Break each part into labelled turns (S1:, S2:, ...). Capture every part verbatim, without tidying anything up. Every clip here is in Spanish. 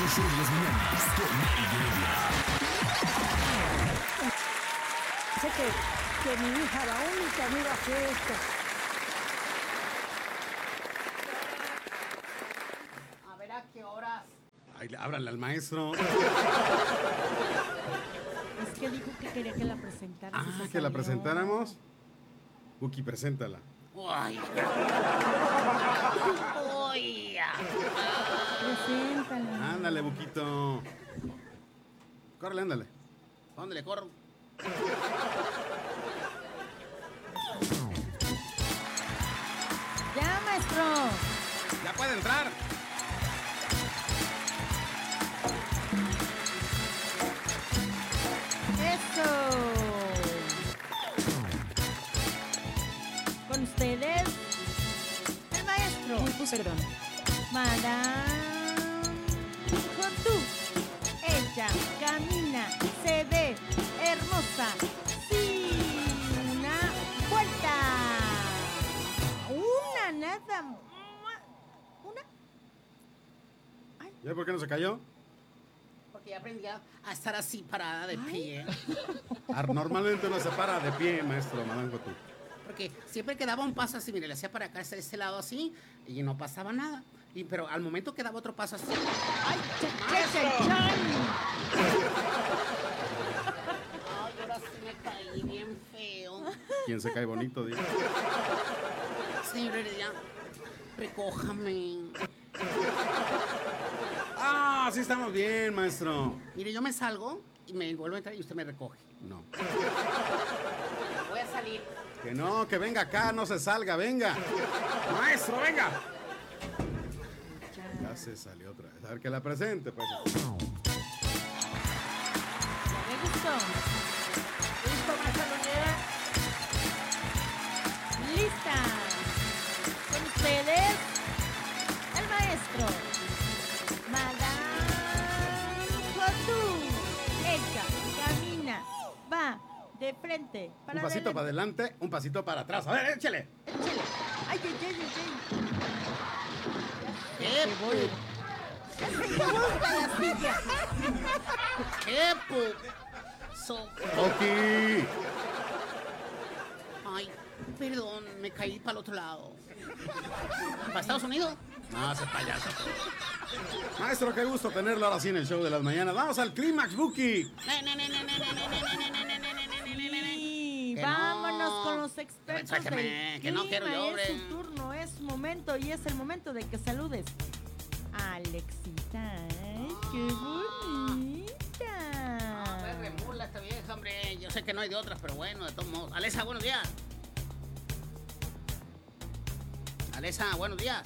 S1: show de las mañanas con Mary Guerra.
S2: Sé que, que mi hija, la única, mira, hace esto.
S3: A ver a qué horas.
S4: Ay, ábranle al maestro.
S2: Es que dijo que quería que la presentaras.
S4: Ah, que la presentáramos. Buki, preséntala.
S3: Uy. Uy.
S2: Preséntala.
S4: Ándale, Buquito. Córrele, ándale.
S3: ¿A dónde le corro?
S2: Ya, maestro.
S4: Ya puede entrar.
S2: Eso. Con ustedes, el maestro.
S5: Uy, pues perdón.
S2: Madame Cotú. Ella camina, se ve hermosa. Sí, una vuelta. Una nada. Una. Ay,
S4: ¿Ya por qué no se cayó?
S3: Porque ya aprendí a a estar así parada de pie.
S4: Ah, Normalmente uno se para de pie, maestro, Madame Cotú.
S3: Porque siempre que daba un paso así, mire, le hacía para acá, hacia este lado así, y no pasaba nada. Y, pero al momento que daba otro paso así.
S2: ay, che- che- che- chan.
S3: Ay, ahora sí me caí bien feo.
S4: ¿Quién se cae bonito? Dice.
S3: Señor Heredia, recójame.
S4: Ah, sí estamos bien, maestro.
S3: Mire, yo me salgo y me vuelvo a entrar y usted me recoge.
S4: No.
S3: Voy a salir.
S4: Que no, que venga acá, no se salga, venga. Maestro, venga. Ya se salió otra vez. A ver que la presente, pues.
S2: Me gustó. ¿Listo, maestra Lunera? ¡Lista! Con ustedes, el maestro. Madame Cotú. Ella camina, va de frente. Para
S4: Un pasito para
S2: adelante.
S4: adelante, un pasito para atrás. A ver, échale.
S2: Échale. Ay, ay, ay, ay, ay.
S3: ¿Qué? pu-
S2: Ya se llevó hasta la silla.
S3: ¿Qué? pu- so-
S4: Oki.
S3: Ay, perdón, me caí para el otro lado. ¿Para Estados Unidos?
S4: No, ese payaso. Maestro, qué gusto tenerlo ahora sí en el show de las mañanas. Vamos al clímax, Buki.
S3: Ne, ne, ne, ne, ne, ne, ne, ne, ne, ne, ne, ne, ne, ne, ne, ne.
S2: Sí,
S3: Que
S2: vámonos
S3: no.
S2: con los expertos
S3: Sáqueme,
S2: del
S3: que no quiero
S2: clima.
S3: yo, hombre.
S2: Es su turno, es su momento y es el momento de que saludes a Alexita. Ay, qué bonita.
S3: A ver, remula esta vieja, hombre. Yo sé que no hay de otras, pero bueno, de todos modos. Alesa, buenos días. Alesa, buenos días.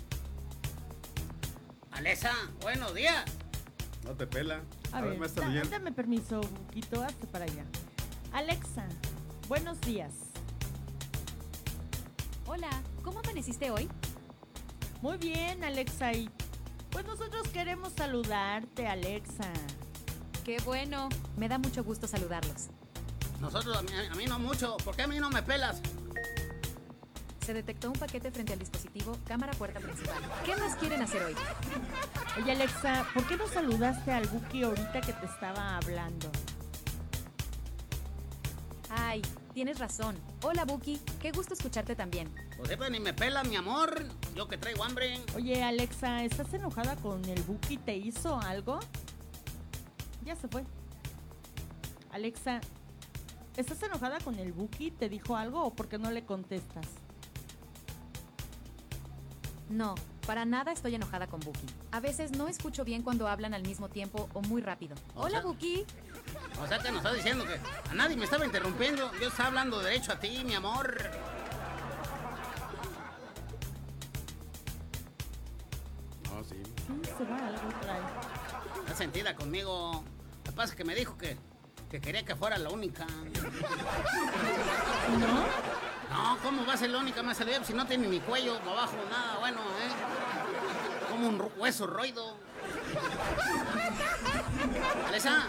S3: Alesa, buenos días.
S4: No te pela.
S2: A, ver,
S4: maestro
S2: da-
S4: Guillén.
S2: dame permiso, Buquito, hazte para allá. Alexa, buenos días.
S5: Hola, ¿cómo amaneciste hoy?
S2: Muy bien, Alexa, y pues nosotros queremos saludarte, Alexa.
S5: Qué bueno, me da mucho gusto saludarlos.
S3: Nosotros, a mí, a mí no mucho. ¿Por qué a mí no me pelas?
S5: Se detectó un paquete frente al dispositivo cámara puerta principal. ¿Qué más quieren hacer hoy?
S2: Oye, Alexa, ¿por qué no saludaste al Buki ahorita que te estaba hablando?
S5: Ay, tienes razón. Hola, Buki, qué gusto escucharte también.
S3: Pues siempre ni me pelas, mi amor. Yo que traigo hambre.
S2: Oye, Alexa, ¿estás enojada con el Buki? ¿Te hizo algo? Ya se fue. Alexa, ¿estás enojada con el Buki? ¿Te dijo algo o por qué no le contestas?
S5: No, para nada estoy enojada con Buki. A veces no escucho bien cuando hablan al mismo tiempo o muy rápido.
S3: O
S5: Hola,
S3: sea-
S5: Buki.
S3: O sea que nos está diciendo que a nadie me estaba interrumpiendo. Yo estaba hablando derecho a ti, mi amor.
S4: No, sí.
S2: Sí, se va, algo trae.
S3: Está sentida conmigo. Lo que pasa es que me dijo que, que quería que fuera la única.
S2: ¿No?
S3: No, ¿cómo va a ser la única más salida? Si no tiene ni cuello abajo, nada bueno, ¿eh? Como un ru- hueso roído. Alesa.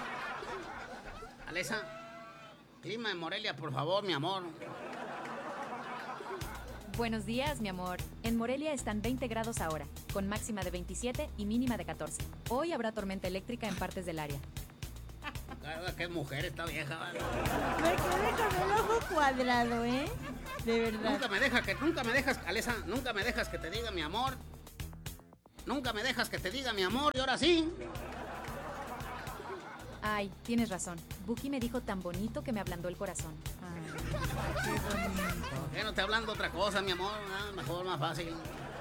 S3: Alesa. Clima de Morelia, por favor, mi amor.
S5: Buenos días, mi amor. En Morelia están veinte grados ahora, con máxima de veintisiete y mínima de catorce. Hoy habrá tormenta eléctrica en partes del área.
S3: Carga, qué mujer esta vieja. ¿Vale?
S2: Me quedé con el ojo cuadrado, ¿eh? De verdad.
S3: Nunca me deja que, nunca me dejas, Alesa, nunca me dejas que te diga mi amor. Nunca me dejas que te diga mi amor y ahora sí.
S5: Ay, tienes razón. Buki me dijo tan bonito que me ablandó el corazón.
S2: Ay, qué bonito.
S3: ¿Por qué no te hablando otra cosa, mi amor? Ah, mejor, más fácil.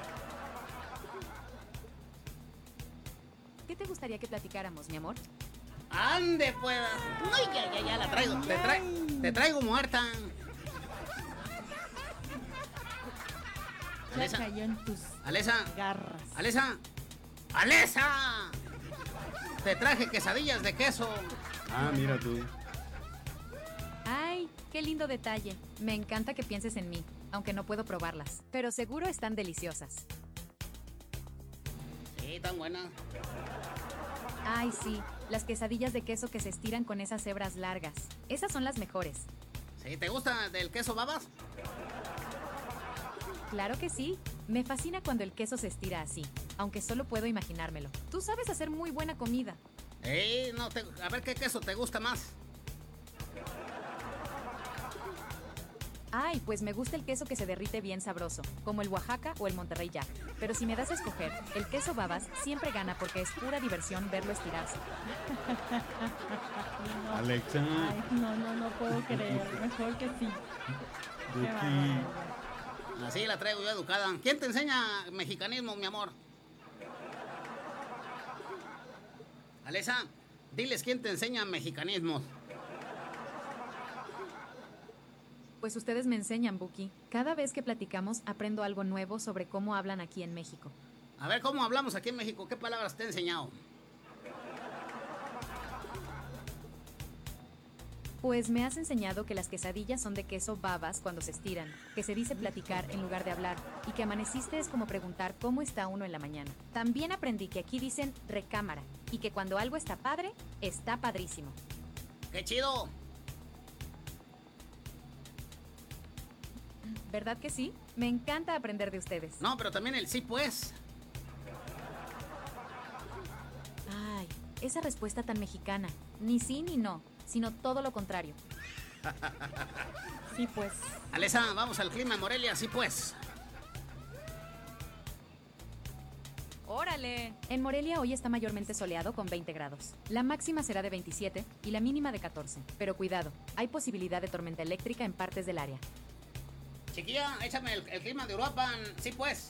S5: ¿Qué te gustaría que platicáramos, mi amor?
S3: Ande, pues. Ay, ya, ya, ya la traigo. Te, tra- te traigo muerta.
S2: Ya
S3: Alesa,
S2: cayó en tus
S3: Alesa,
S2: garras.
S3: Alesa, Alesa. Te traje quesadillas de queso.
S4: Ah, mira tú.
S5: Ay, qué lindo detalle. Me encanta que pienses en mí, aunque no puedo probarlas. Pero seguro están deliciosas.
S3: Sí, tan buenas.
S5: Ay, sí, las quesadillas de queso que se estiran con esas hebras largas. Esas son las mejores.
S3: ¿Sí? ¿Te gusta del queso babas?
S5: Claro que sí. Me fascina cuando el queso se estira así, aunque solo puedo imaginármelo. Tú sabes hacer muy buena comida.
S3: Eh, no, te- a ver qué queso te gusta más.
S5: Ay, pues me gusta el queso que se derrite bien sabroso, como el Oaxaca o el Monterrey Jack. Pero si me das a escoger, el queso babas siempre gana porque es pura diversión verlo estirarse.
S2: No.
S4: Alexa.
S2: Ay, no, no, no puedo creer. Mejor que sí. Qué
S4: Buki.
S2: barbaridad.
S3: Así la traigo yo educada. ¿Quién te enseña mexicanismo, mi amor? Alesa, diles quién te enseña mexicanismos.
S5: Pues ustedes me enseñan, Buki. Cada vez que platicamos aprendo algo nuevo sobre cómo hablan aquí en México.
S3: A ver, ¿cómo hablamos aquí en México? ¿Qué palabras te he enseñado?
S5: Pues me has enseñado que las quesadillas son de queso babas cuando se estiran, que se dice platicar en lugar de hablar, y que amaneciste es como preguntar cómo está uno en la mañana. También aprendí que aquí dicen recámara, y que cuando algo está padre, está padrísimo.
S3: ¡Qué chido!
S5: ¿Verdad que sí? Me encanta aprender de ustedes.
S3: No, pero también el sí, pues.
S5: Ay, esa respuesta tan mexicana. Ni sí ni no, sino todo lo contrario.
S2: Sí, pues.
S3: Alesa, vamos al clima en Morelia, sí, pues.
S5: ¡Órale! En Morelia hoy está mayormente soleado con veinte grados. La máxima será de veintisiete y la mínima de catorce. Pero cuidado, hay posibilidad de tormenta eléctrica en partes del área.
S3: Chiquilla, échame el, el clima de Uruapan, sí, pues.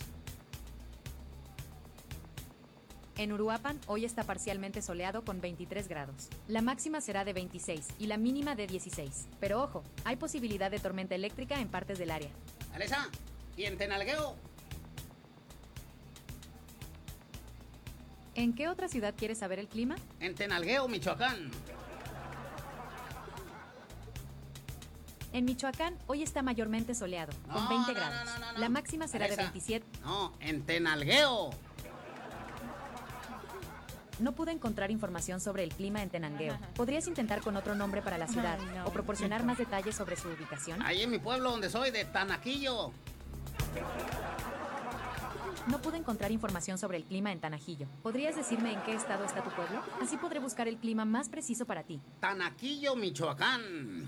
S5: En Uruapan hoy está parcialmente soleado con veintitrés grados. La máxima será de veintiséis y la mínima de dieciséis. Pero ojo, hay posibilidad de tormenta eléctrica en partes del área.
S3: Alesa, ¿y en Tenalgueo?
S5: ¿En qué otra ciudad quieres saber el clima?
S3: En Tenalgueo, Michoacán.
S5: En Michoacán hoy está mayormente soleado, con
S3: No,
S5: veinte
S3: no,
S5: grados.
S3: no, no, no, no.
S5: La máxima será
S3: Alesa.
S5: de veintisiete.
S3: No, en Tenalgueo.
S5: No pude encontrar información sobre el clima en Tenangueo. ¿Podrías intentar con otro nombre para la ciudad
S2: Ay, no,
S5: o proporcionar
S2: chico.
S5: más detalles sobre su ubicación?
S3: Ahí en mi pueblo donde soy, de Tanaquillo.
S5: No pude encontrar información sobre el clima en Tanajillo. ¿Podrías decirme en qué estado está tu pueblo? Así podré buscar el clima más preciso para ti.
S3: Tanaquillo, Michoacán.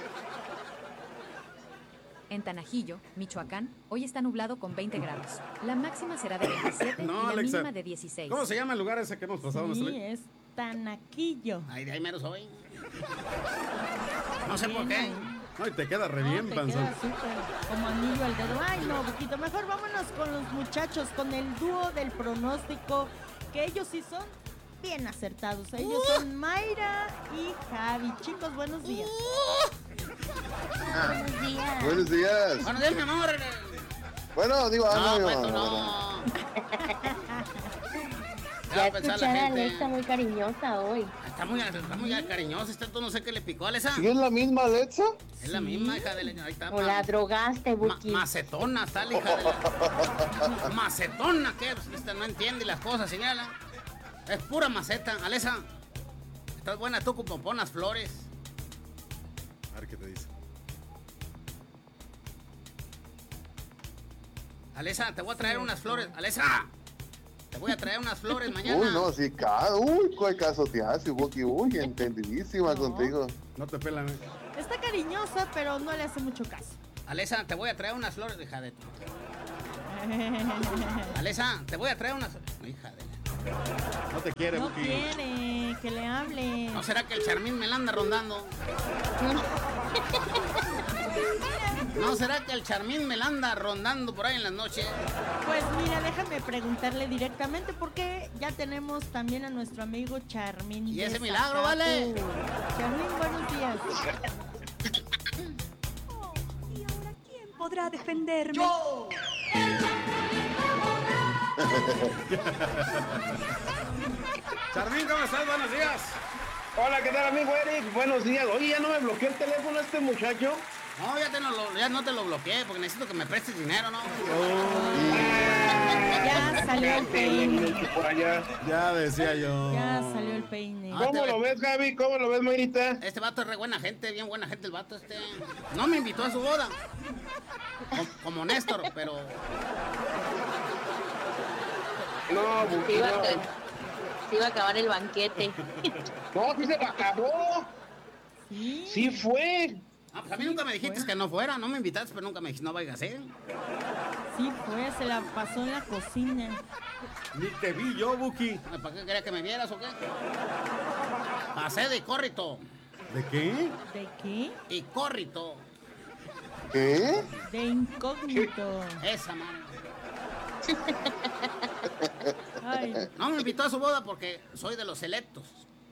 S5: En Tanajillo, Michoacán, hoy está nublado con veinte grados. La máxima será de veintisiete
S4: No,
S5: y la
S4: Alexa.
S5: mínima de dieciséis.
S4: ¿Cómo se llama el lugar ese que hemos pasado?
S2: Sí,
S4: nuestro-
S2: es Tanaquillo.
S3: Ahí de ahí mero soy. No sé por qué.
S4: No, y te queda re
S2: No,
S4: bien,
S2: te
S4: panzón.
S2: queda súper como anillo al dedo. Ay, no, Buquito, mejor vámonos con los muchachos, con el dúo del pronóstico, que ellos sí son bien acertados. Ellos son Mayra y Javi. Chicos, buenos días.
S6: Buenos días.
S7: Buenos días.
S3: Buenos días, mi amor.
S7: Bueno, digo, ah,
S3: No,
S7: no,
S3: pues
S7: no,
S3: tú
S7: no, no.
S3: no. ¿Qué
S6: Ya
S3: va a pensar
S6: escuché
S3: la
S6: a
S3: gente?
S6: Alexa muy cariñosa hoy.
S3: Está muy, está muy cariñosa. Esta tú no sé qué le picó a Alesa.
S7: ¿Sí es la misma Alexa?
S3: Es la misma hija de la. Ahí está.
S6: O la
S3: ma-
S6: drogaste,
S3: ma-
S6: Buki.
S3: macetona está la hija de la. Macetona, ¿qué? Pues, esta no entiende las cosas, señala. Es pura maceta. Alesa, estás buena tú como ponas flores.
S4: A ver qué te dice.
S3: Alesa, te voy a traer unas flores. Alesa, te voy a traer unas flores mañana.
S7: Uy, no, sí, ca... Uy, ¿cuál caso te hace, Buki? Uy, entendidísima
S2: No.
S7: contigo.
S4: No te pelan, ¿eh?
S2: Está cariñosa, pero no le hace mucho caso.
S3: Alesa, te voy a traer unas flores, hija de tu. Alesa, te voy a traer unas. Hija de la.
S4: No te quiere,
S2: No
S4: Buki.
S2: quiere que le hable.
S3: ¿No será que el Charmín me la anda rondando? ¿No será que el Charmín me la anda rondando por ahí en las noches?
S2: Pues mira, déjame preguntarle directamente porque ya tenemos también a nuestro amigo Charmín.
S3: Y
S2: de
S3: ese milagro,
S2: Zacatú.
S3: vale.
S2: Charmín, buenos días.
S8: ¿Y ahora quién podrá defenderme?
S4: Charmín, ¿cómo estás? Buenos días.
S9: Hola, ¿qué tal, amigo Eric? Buenos días. Oye, ¿ya no me bloqueó el teléfono este muchacho?
S3: No, ya, te no, lo- ya no te lo bloqueé porque necesito que me prestes dinero, ¿no?
S2: Ya salió el peine.
S9: Por allá.
S4: Ya decía yo.
S2: Ya salió el peine.
S3: Ah,
S9: ¿Cómo
S3: te-
S9: lo ves, Gaby? ¿Cómo lo ves, Mayrita?
S3: Este vato es re buena gente, bien buena gente el vato este. No me invitó a su boda. Com- Como Néstor, pero...
S9: No,
S6: Se
S9: Buki,
S6: iba, a,
S9: no.
S6: ca- se iba a acabar el banquete.
S9: No, sí se lo acabó.
S2: Sí.
S9: Sí fue.
S3: Ah, pues a mí nunca me dijiste que no fuera, no me invitaste, pero nunca me dijiste no vayas a ir.
S2: Sí, fue, se la pasó en la cocina.
S4: Ni te vi yo, Buki.
S3: Ay, ¿para qué quería que me vieras o qué? Pasé de córrito
S4: ¿De qué?
S2: ¿De qué?
S3: y córrito.
S7: ¿Qué?
S2: De incógnito.
S3: Esa mano.
S2: Ay.
S3: No me invitó a su boda porque soy de los selectos.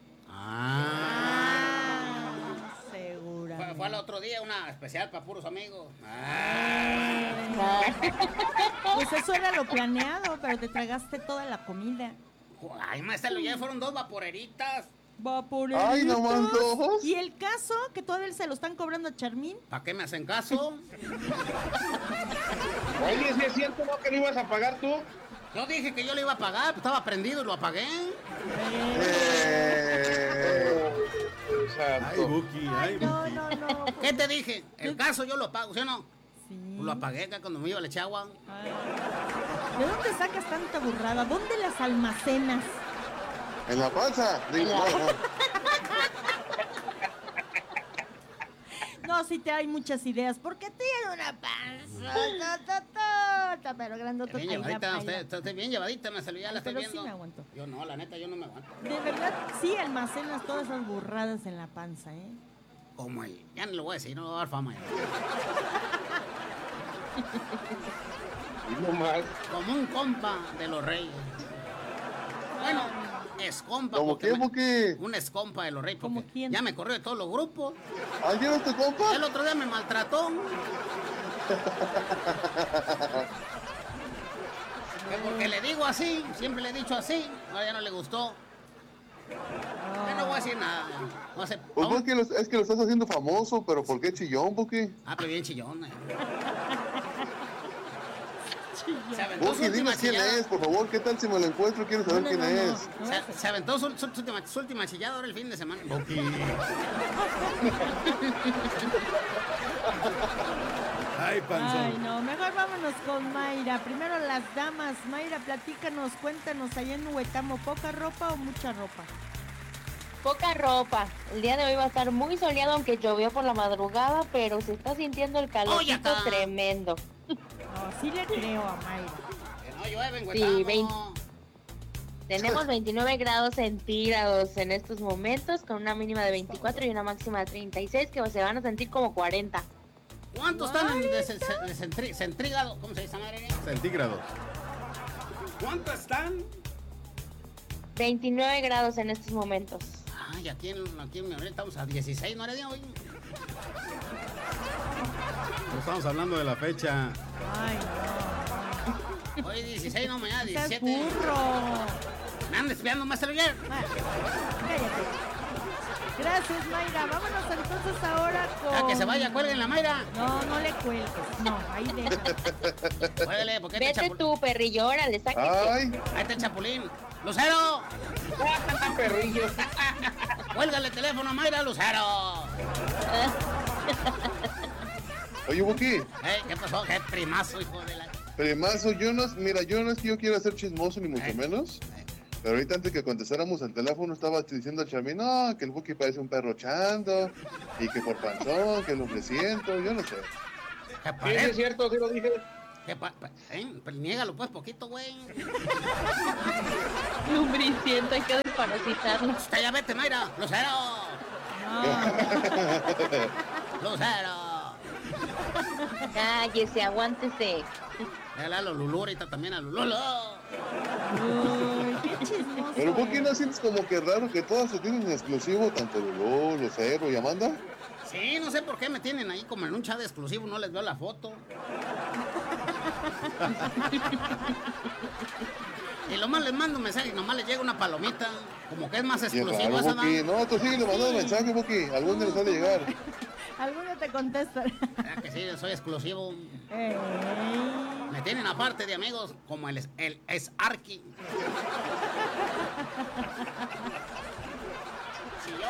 S2: Ah, segura.
S3: Fue, fue al otro día una especial para puros amigos. Ah.
S2: Pues eso era lo planeado, pero te tragaste toda la comida.
S3: Ay, maestra, ya fueron dos vaporeritas.
S2: Vaporeritos.
S7: Ay, nomás dos.
S2: Y el caso, que todavía se lo están cobrando a Charmín.
S3: ¿Para qué me hacen caso?
S9: Oye, ¿sí es cierto, no, que lo ibas a pagar tú?
S3: Yo dije que yo le iba a pagar, pues estaba prendido y lo apagué.
S7: Eh...
S4: Ay,
S9: Santo.
S4: Buki, ay,
S2: No,
S4: Buki.
S2: no, no.
S3: ¿Qué te dije? El caso yo lo pago, ¿sí o no?
S2: Sí.
S3: Lo apagué acá cuando me iba a la chagua.
S2: Ay. ¿De dónde sacas tanta burrada? ¿Dónde las almacenas?
S7: ¿En la panza? Digo, no, no.
S2: No, sí te hay muchas ideas, porque tiene una panza, ta, ta, ta, pero grandota.
S3: Bien llevadita, usted, usted bien llevadita, me salió, ya la estoy
S2: Pero sí
S3: viendo.
S2: me aguanto.
S3: Yo no, la neta, yo no me aguanto.
S2: De verdad, sí almacenas todas esas burradas en la panza, ¿eh?
S3: Como el, ya no lo voy a decir, no le voy a dar fama. ya.
S9: No más.
S3: Como un compa de los reyes. Bueno, escompa.
S7: ¿Cómo
S3: porque
S7: qué,
S3: me-
S7: Buki?
S3: Un escompa de los reyes.
S2: ¿Cómo
S3: porque
S2: quién?
S3: Ya me corrió de todos los grupos.
S7: ¿Ayer no te compa?
S3: El otro día me maltrató. Que porque le digo así, siempre le he dicho así, ahora ya no le gustó. Ya no voy a decir nada. ya. No sé.
S7: Pues
S3: aún-
S7: porque los- es que lo estás haciendo famoso, pero ¿por qué chillón, Buki?
S3: Ah, pero bien chillón. eh. Se aventó su
S7: Buki, dime
S3: última
S7: quién
S3: chillada.
S7: es, por favor. ¿Qué tal si me lo encuentro? Quiero saber
S2: No,
S7: quién
S2: no, no,
S7: es.
S2: no.
S3: Se, se aventó su, su- su última, su última chillada ahora el fin de semana.
S4: Buki. Ay, panzón.
S2: Ay, no, mejor vámonos con Mayra. Primero las damas. Mayra, platícanos, cuéntanos, allá en Huetamo, ¿poca ropa o mucha ropa?
S6: Poca ropa. El día de hoy va a estar muy soleado, aunque llovió por la madrugada, pero se está sintiendo el calorcito
S3: acá.
S6: tremendo.
S2: No, sí le creo a Mayra.
S3: Que no llueve en
S6: Sí,
S3: Huetamo.
S6: veinte. Tenemos veintinueve grados centígrados en estos momentos, con una mínima de veinticuatro y una máxima de treinta y seis, que se van a sentir como cuarenta.
S3: ¿Cuántos están en de, ce- ce- de centri- centrígrado? ¿Cómo se dice esa madre?
S4: Centígrados. ¿Cuántos están?
S6: veintinueve grados en estos momentos.
S3: Ay, aquí en, aquí en mi orilla estamos a dieciséis, ¿no era de hoy?
S4: No estamos hablando de la fecha.
S2: Ay, no.
S3: Hoy dieciséis, no, mañana
S2: Estás
S3: diecisiete.
S2: burro.
S3: Me andan espiando más celular.
S2: Ah, cállate. Gracias, Mayra. Vámonos entonces ahora con...
S3: A que se vaya, cuelguen la Mayra.
S2: No, no le cuelgues. No, ahí deja.
S3: Cuélgale, porque ahí está el
S6: Vete
S3: chapulín.
S6: tú, perrillo, órale, sáquete.
S7: Ay,
S3: Ahí está el chapulín. ¡Lucero!
S9: ¡Ah, perrillo!
S3: ¡Cuélgale el teléfono a Mayra, Lucero!
S7: oye, Buki,
S3: Ey, ¿qué pasó? ¡Qué primazo, hijo de la...!
S7: Primazo, yo no, mira, yo no es que yo quiera ser chismoso ni mucho menos, pero ahorita antes que contestáramos al teléfono estaba diciendo al Charmín, no, que el Buki parece un perro chando, y que por panzón, que lo que siento, yo no sé.
S9: Sí, es cierto, sí lo dije.
S3: ¿Qué pa pa eh? Pues niégalo pues poquito, güey.
S6: Lumbriciento, hay que desparasitarlo.
S3: Ya vete, Mayra, Lucero.
S2: No.
S3: Lucero.
S6: Cállese, aguántese.
S3: Dale a los Lulú ahorita también a Lulú.
S2: Uy, qué chismoso.
S7: Pero ¿por qué no sientes como que raro que todas se tienen en exclusivo, tanto Lulú, Lucero y Amanda?
S3: Sí, no sé por qué me tienen ahí como en un chat exclusivo, no les veo la foto. Y lo más les mando un mensaje y nomás les llega una palomita, como que es más exclusivo esa, ¿no?
S7: No, tú sigue mandando
S2: Sí.
S7: mensaje, Buki, algún día les sale llegar.
S2: Alguno te contesta.
S3: ¿Verdad que sí? Soy exclusivo.
S2: Ey.
S3: Me tienen aparte de amigos como el, el es Arqui. Si yo.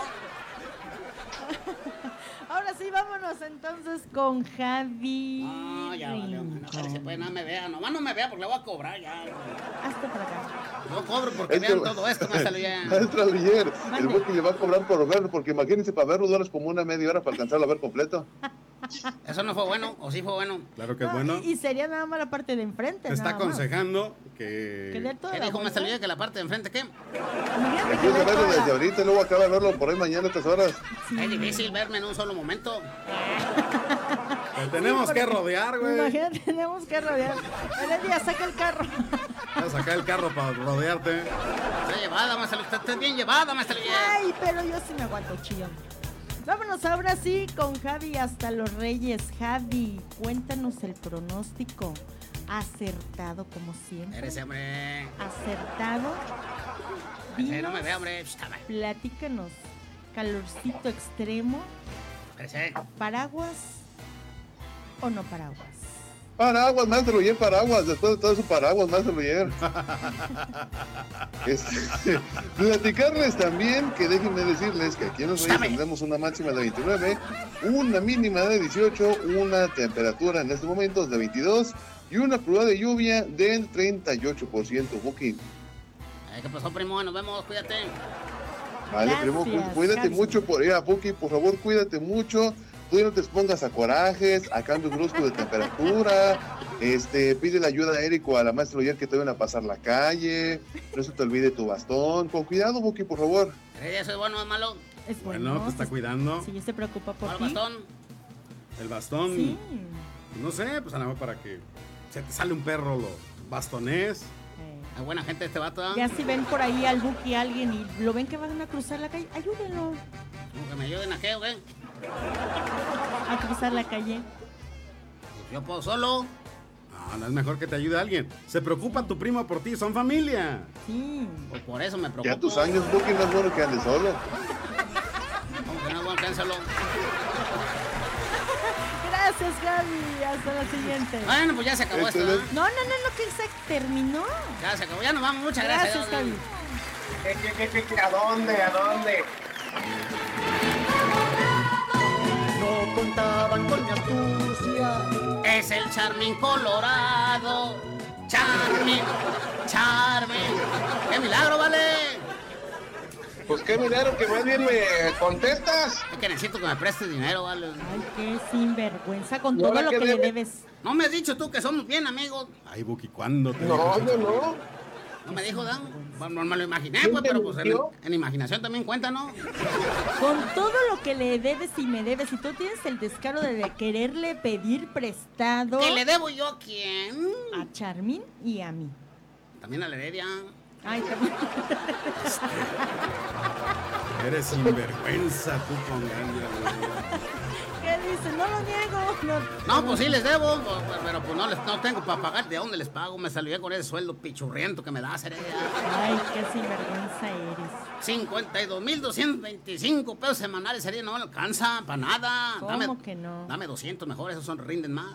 S2: Ahora sí, vámonos entonces con Javi.
S3: No, ya valió,
S2: Rincón.
S3: mano. Parece, pues no me vea. Nomás no me vea porque le voy a cobrar ya.
S2: Hazte para acá.
S3: Yo cobro porque
S7: Es
S3: vean
S7: que-
S3: todo esto, maestro ya.
S7: Maestro Lier, el
S2: Mande.
S7: Buki le va a cobrar por verlo, porque imagínense, para verlo duras como una media hora para alcanzarlo a ver completo.
S3: ¿Eso no fue bueno o sí fue bueno?
S4: Claro que es
S2: No,
S4: bueno.
S2: y, y sería nada más la parte de enfrente.
S4: Te está
S2: nada más.
S4: aconsejando
S2: Que dé
S4: que...
S2: toda
S3: ¿Qué
S2: la
S3: dijo
S2: vuelta.
S3: maestro Lidia que la parte de enfrente qué?
S2: Imagínate que
S7: Empieza a
S2: dé
S7: verlo
S2: toda
S7: desde
S2: la-
S7: ahorita y luego acaba de verlo por ahí mañana a estas horas.
S2: Sí.
S3: Es difícil verme en un solo momento.
S4: Te tenemos que rodear, güey.
S2: Imagínate, tenemos que rodear. Heredia, saca el carro.
S4: Vas a sacar el carro para rodearte.
S3: Está llevada, maestro Lidia. Está bien llevada, maestro Lidia.
S2: Ay, pero yo sí me aguanto, chillón. Vámonos ahora sí con Javi hasta los Reyes. Javi, cuéntanos el pronóstico. Acertado como siempre.
S3: Eres hombre.
S2: Acertado.
S3: Parece, no me
S2: Dinos,
S3: vea, hombre. Shh, dame.
S2: platícanos. Calorcito extremo.
S3: Parece.
S2: ¿Paraguas o no paraguas?
S7: Paraguas, maestro Lier, paraguas, después de todo eso, paraguas, maestro Lier. Este, platicarles también que déjenme decirles que aquí en los Reyes
S3: Dame.
S7: tendremos una máxima de veintinueve, una mínima de dieciocho, una temperatura en este momento de veintidós y una probabilidad de lluvia del treinta y ocho por ciento, Buki.
S3: Ay, ¿qué pasó, primo? Nos vemos, cuídate.
S7: Vale,
S2: Gracias,
S7: primo, cu- cuídate
S2: Javi.
S7: mucho por allá, Buki, por favor, cuídate mucho. Tú no te expongas a corajes, a cambios bruscos de temperatura. Este, pide la ayuda a Érico, a la maestra Lier, que te vayan a pasar la calle. No se te olvide tu bastón. Con cuidado, Buki, por favor.
S3: Heredia, soy bueno o es malo.
S2: Es bueno.
S4: Bueno, te está
S2: se-
S4: cuidando.
S2: Si se preocupa por
S3: ¿Cuál
S2: ti.
S3: bastón?
S4: El bastón,
S2: Sí.
S4: no sé, pues a lo mejor para que se te sale un perro, lo bastones.
S2: Eh,
S3: Es buena gente este vato, ¿eh?
S2: Ya si ven por ahí al Buki alguien y lo ven que van a cruzar la calle, ayúdenlo
S3: Como que me ayuden a qué, güey.
S2: a cruzar la calle.
S3: Pues yo puedo solo.
S4: No, no es mejor que te ayude alguien. Se preocupa tu primo por ti, son familia.
S2: Sí.
S3: Pues por eso me preocupo.
S7: Ya tus años, Buki, no es bueno que andes solo.
S3: Como que no es bueno que anden solo.
S2: Gracias, Javi. Hasta la siguiente.
S3: Bueno, pues ya se acabó esto, ¿eh?
S7: Excelente.
S2: No, no, no, no, que se terminó.
S3: Ya se acabó. Ya nos vamos. Muchas gracias.
S2: Gracias, Javi.
S9: ¿Qué, qué, qué, qué, qué? ¿A dónde? ¿A dónde?
S10: No contaban con mi astucia.
S3: Es el Charmín Colorado. Charmín. Charmín. ¡Qué milagro, vale!
S9: Pues qué milagro que más bien me contestas.
S3: Es que necesito que me prestes dinero, vale.
S2: Ay, qué sinvergüenza con
S9: ¿Y
S2: todo
S9: ahora
S2: lo
S9: qué
S2: que le
S9: debe?
S2: debes.
S3: No me has dicho tú que somos bien amigos.
S4: Ay, Buki, ¿cuándo te
S9: No,
S4: dijo
S9: yo
S4: eso?
S9: no.
S3: No me dijo, Dan. Bueno, me lo imaginé,
S9: ¿Quién
S3: pues,
S9: te
S3: pero pues en,
S9: mintió?
S3: en imaginación también cuenta, ¿no?
S2: Con todo lo que le debes y me debes, y tú tienes el descaro de quererle pedir prestado
S3: ¿Que le debo yo a quién?
S2: a Charmín y a mí.
S3: También a la Heredia.
S2: Ay, también.
S4: Eres sinvergüenza tú con ganas.
S2: ¿Qué dice? No lo niego. No,
S3: No, pues sí les debo, pues, pero pues no les no tengo para pagar. ¿De dónde les pago? Me salí con ese sueldo pichurriento que me das, Heredia.
S2: Ay, qué sinvergüenza eres.
S3: cincuenta y dos mil doscientos veinticinco pesos semanales, Heredia, no me alcanza para nada.
S2: ¿Cómo
S3: Dame,
S2: que no?
S3: dame doscientos mejor, esos son rinden más.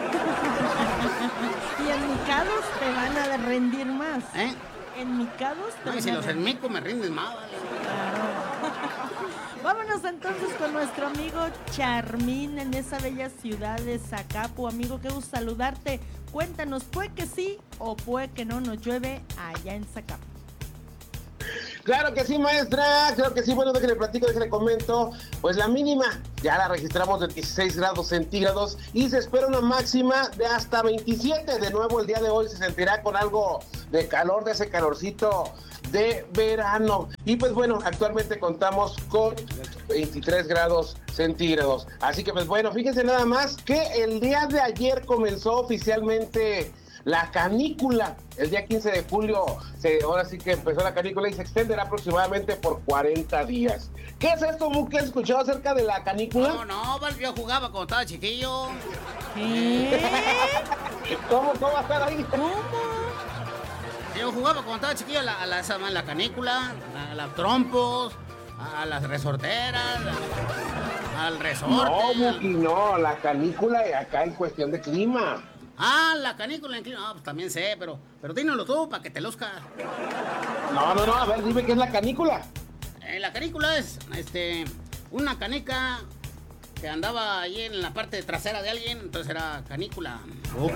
S2: Y en Micados te van a rendir más.
S3: ¿Eh?
S2: En Micados te
S3: No, y
S2: van
S3: si
S2: a
S3: los
S2: rendir.
S3: enmico me rinden más, vale.
S2: Claro. Vámonos entonces con nuestro amigo Charmín en esa bella ciudad de Zacapu. Amigo, qué gusto saludarte. cuéntanos, puede que sí o puede que no nos llueve allá en Zacapa.
S9: Claro que sí, maestra, claro que sí. Bueno, déjenle platico, déjenle comento. Pues la mínima ya la registramos de dieciséis grados centígrados y se espera una máxima de hasta veintisiete. De nuevo, el día de hoy se sentirá con algo de calor, de ese calorcito de verano. Y pues bueno, actualmente contamos con veintitrés grados centígrados. Así que pues bueno, fíjense nada más que el día de ayer comenzó oficialmente la canícula. El día quince de julio, se, ahora sí que empezó la canícula y se extenderá aproximadamente por cuarenta días. ¿Qué es esto, Buki? ¿Has escuchado acerca de la canícula?
S3: No, no, pues, yo jugaba cuando estaba chiquillo.
S2: ¿Qué?
S9: ¿Cómo, cómo va a estar ahí?
S2: ¿Cómo?
S3: Yo jugaba cuando estaba chiquillo a la, a la, a la canícula, a las trompos, a, a las resorteras, a, al resorte.
S9: No, Buki, no, la canícula acá en cuestión de clima.
S3: Ah, la canícula en clima. No, pues también sé, pero, pero dínoslo tú para que te luzca.
S9: No, no, no, a ver, dime qué es la canícula.
S3: Eh, la canícula es, este, una canica que andaba ahí en la parte trasera de alguien, entonces era canícula.
S4: Ok.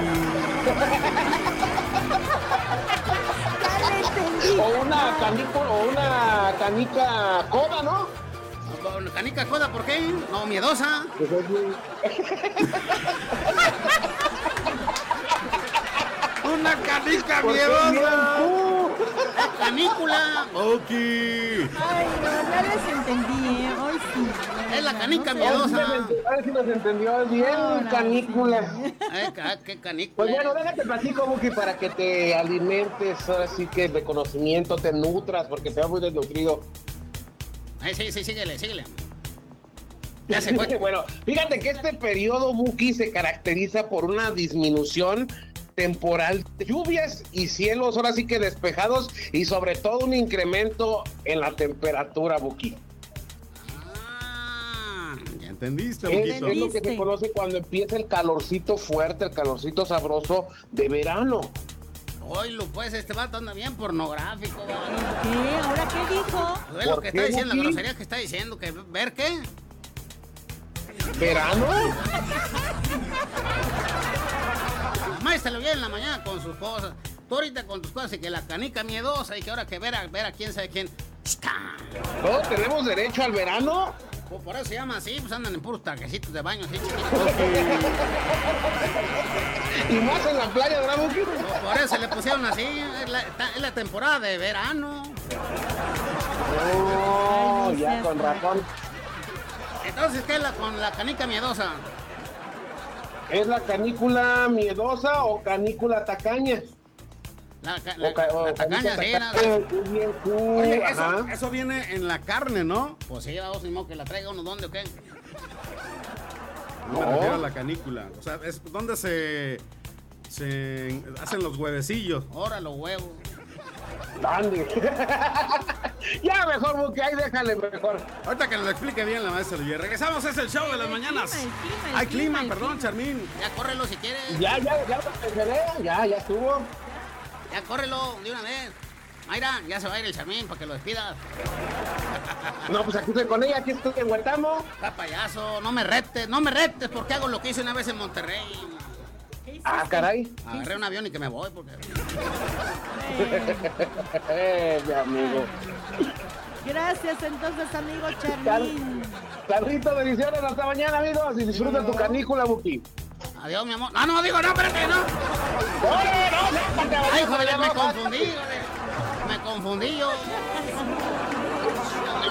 S9: O una canícula, o una canica coda, ¿no?
S3: ¿Canica coda por qué? No, miedosa.
S4: ¡Una canica miedosa!
S3: ¡Canícula!
S4: ¡Ok!
S2: Ay, no, ya les entendí, ¿eh? Hoy sí.
S3: Es la canica
S2: no sé.
S3: miedosa.
S9: A ver si nos entendió bien,
S2: No, no,
S9: canícula.
S2: sí.
S3: Ay, ca- qué canícula.
S9: Pues bueno, déjate platico, Buki, para que te alimentes, ahora sí que de conocimiento, te nutras, porque te vas muy desnutrido.
S3: Ay, sí, sí, síguele, síguele. Ya se fue.
S9: Bueno, fíjate que este periodo, Buki, se caracteriza por una disminución temporal de lluvias y cielos ahora sí que despejados y sobre todo un incremento en la temperatura, Buki.
S3: Ah,
S4: ¿Ya entendiste,
S9: Es,
S4: Buquito?
S9: es lo que se conoce cuando empieza el calorcito fuerte, el calorcito sabroso de verano.
S3: oílo, pues, este vato anda bien pornográfico, ¿verdad?
S2: ¿Qué? ¿Ahora qué dijo?
S3: ¿Ves lo
S9: ¿Por
S3: que
S9: qué,
S3: está diciendo, la
S9: Buki?
S3: grosería que está diciendo? Que ¿ver qué?
S9: ¿Verano?
S3: La maestra lo viene en la mañana con sus cosas. Tú ahorita con tus cosas y que la canica miedosa y que ahora que ver a, ver a quién sabe quién.
S9: ¿Todos tenemos derecho al verano?
S3: Por, por eso se llama así, pues andan en puros traquecitos de baño así chiquitos.
S9: Y más en la playa, ¿verdad, Buki?
S3: Por, por eso se le pusieron así, es la, está- es la temporada de verano.
S9: Oh,
S2: Ay, no
S9: ya
S2: seas
S9: con
S2: mal.
S9: razón.
S3: Entonces, ¿qué es la con la canica miedosa?
S9: ¿Es la canícula miedosa o canícula tacaña?
S3: La, ca-
S9: O
S3: la,
S9: ca- o
S3: la tacaña, sí, la-
S9: tacaña, muy bien, cool,
S4: Oye,
S9: ajá.
S4: eso, eso viene en la carne, ¿no?
S3: Pues sí, vamos, ni modo que la traiga uno, ¿dónde o qué?
S4: No me
S9: No.
S4: refiero a la canícula. O sea, es donde se, se hacen los huevecillos.
S3: Ahora los huevos.
S9: Dale. Ya mejor, Buki, ahí déjale mejor.
S4: Ahorita que nos lo explique bien la maestra Luis. Regresamos, es el show de las
S2: El
S4: mañanas.
S2: clima, el clima, el
S4: Hay clima,
S2: clima, el
S4: perdón,
S2: clima.
S4: Charmín.
S3: Ya córrelo si quieres.
S9: Ya, ya, ya lo pensaré, ya, ya estuvo.
S3: Ya córrelo de una vez. Mayra, ya se va a ir el Charmín para que lo despidas.
S9: No, pues aquí estoy con ella, aquí estoy en Huetamo.
S3: Está payaso, no me retes, no me retes porque hago lo que hice una vez en Monterrey.
S2: ¿Qué hiciste?
S9: Ah, caray.
S3: Agarré un avión y que me voy porque...
S9: Eh, mi amigo.
S2: Gracias entonces, amigo Charmín.
S9: Carlito, bendiciones, hasta mañana, amigos. Y disfruta tu canícula, Buki.
S3: Adiós, mi amor. No, no, digo, no, espérate, no.
S9: ¡Oye, no! ¡Sácate,
S3: Ay,
S9: vaya,
S3: joder, me
S9: no,
S3: confundí, joder. Me confundí yo.